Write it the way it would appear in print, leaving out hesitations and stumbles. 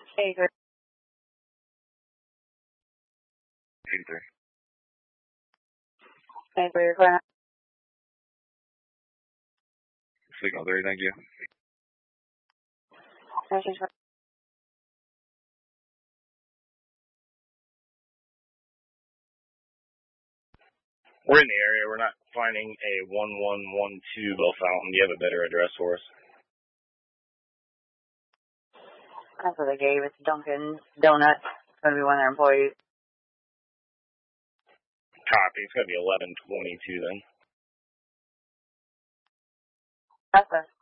83. 83. 83, you're clear. Signal 3, thank you. We're in the area. We're not finding a 1112 Bell Fountain. Do you have a better address for us? That's what they gave. It's Dunkin' Donuts. It's going to be one of their employees. Copy. It's going to be 1122 then. That's us.